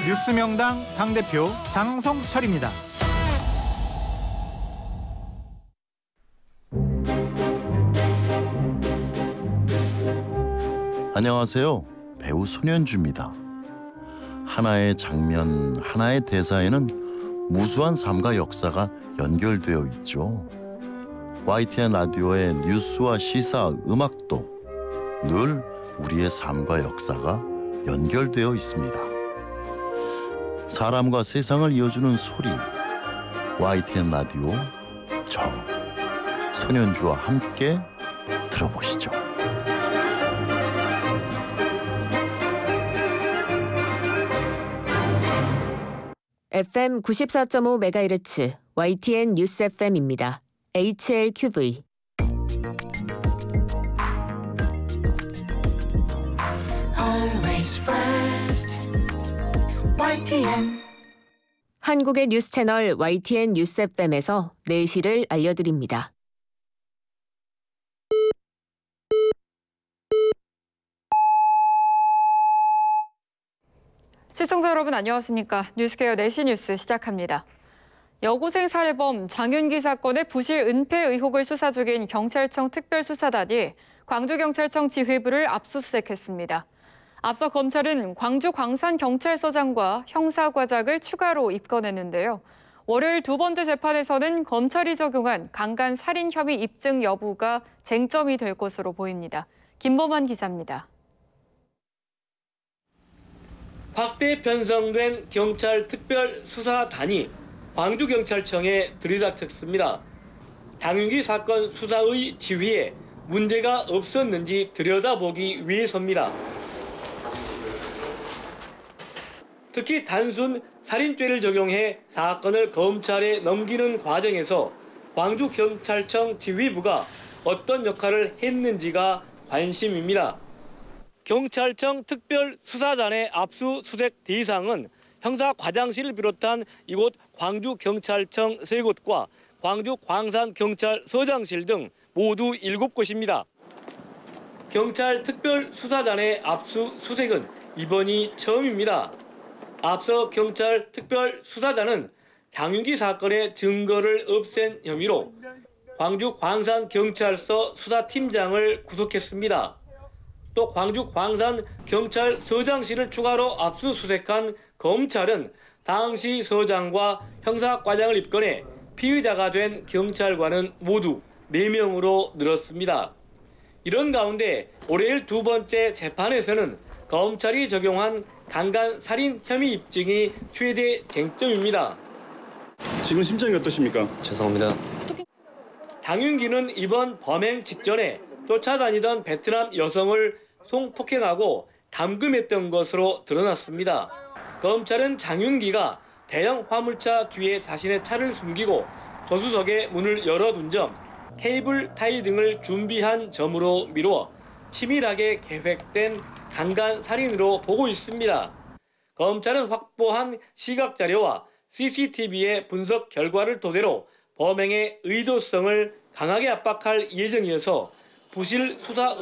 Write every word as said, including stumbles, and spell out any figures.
뉴스명당 당대표 장성철입니다. 안녕하세요. 배우 손현주입니다. 하나의 장면, 하나의 대사에는 무수한 삶과 역사가 연결되어 있죠. 와이티엔 라디오의 뉴스와 시사, 음악도 늘 우리의 삶과 역사가 연결되어 있습니다. 사람과 세상을 이어주는 소리, 와이티엔 라디오, 저 손현주와 함께 들어보시죠. 에프엠 구십사 점 오 메가헤르츠 와이티엔 뉴스 에프엠입니다. 에이치엘큐브이 와이티엔 한국의 뉴스 채널 와이티엔 뉴스 에프엠에서 내시를 알려드립니다. 시청자 여러분 안녕하십니까? 뉴스케어 네 시 뉴스 시작합니다. 여고생 살해범 장윤기 사건의 부실 은폐 의혹을 수사 중인 경찰청 특별수사단이 광주경찰청 지휘부를 압수수색했습니다. 앞서 검찰은 광주 광산경찰서장과 형사과장을 추가로 입건했는데요. 월요일 두 번째 재판에서는 검찰이 적용한 강간 살인 혐의 입증 여부가 쟁점이 될 것으로 보입니다. 김범환 기자입니다. 확대 편성된 경찰 특별수사단이 광주경찰청에 들이닥쳤습니다. 장윤기 사건 수사의 지휘에 문제가 없었는지 들여다보기 위해서입니다. 특히 단순 살인죄를 적용해 사건을 검찰에 넘기는 과정에서 광주경찰청 지휘부가 어떤 역할을 했는지가 관심입니다. 경찰청 특별수사단의 압수수색 대상은 형사과장실을 비롯한 이곳 광주경찰청 세 곳과 광주 광산경찰서장실 등 모두 일곱 곳입니다. 경찰 특별수사단의 압수수색은 이번이 처음입니다. 앞서 경찰 특별수사단은 장윤기 사건의 증거를 없앤 혐의로 광주 광산경찰서 수사팀장을 구속했습니다. 또 광주 광산경찰서장실을 추가로 압수수색한 검찰은 당시 서장과 형사과장을 입건해 피의자가 된 경찰관은 모두 네 명으로 늘었습니다. 이런 가운데 월요일 두 번째 재판에서는 검찰이 적용한 강간 살인 혐의 입증이 최대 쟁점입니다. 지금 심정이 어떠십니까? 죄송합니다. 장윤기는 이번 범행 직전에 쫓아다니던 베트남 여성을 성폭행하고 감금했던 것으로 드러났습니다. 검찰은 장윤기가 대형 화물차 뒤에 자신의 차를 숨기고 조수석에 문을 열어둔 점, 케이블 타이 등을 준비한 점으로 미루어 치밀하게 계획된 강간 살인으로 보고 있습니다. 검찰은 확보한 시각자료와 씨씨티비의 분석 결과를 토대로 범행의 의도성을 강하게 압박할 예정이어서 부실 수사